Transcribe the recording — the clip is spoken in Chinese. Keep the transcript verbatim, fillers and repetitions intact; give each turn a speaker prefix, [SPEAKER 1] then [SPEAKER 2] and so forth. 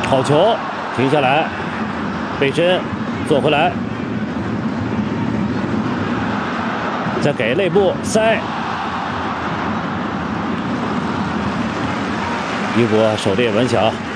[SPEAKER 1] 好球，停下来，背身做回来，再给肋部塞。一国狩猎稳小。